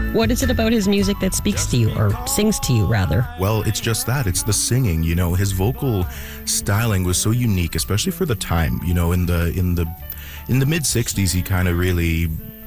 What is it about his music that speaks to you, or sings to you, rather? Well, it's just that. It's the singing, you know. His vocal styling was so unique, especially for the time, you know, in the mid 60s he kind of really